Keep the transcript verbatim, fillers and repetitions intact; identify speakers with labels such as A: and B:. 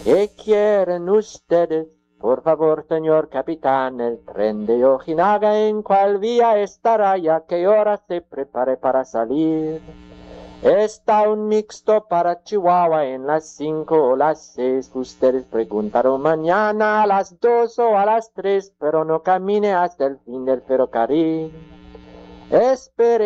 A: ¿Qué quieren ustedes? Por favor, señor capitán, el tren de Ojinaga, ¿en cuál vía estará? ¿Y a qué hora se prepare para salir? Está un mixto para Chihuahua en las cinco o las seis. Ustedes preguntaron mañana a las dos o a las tres, pero no camine hasta el fin del ferrocarril. Espere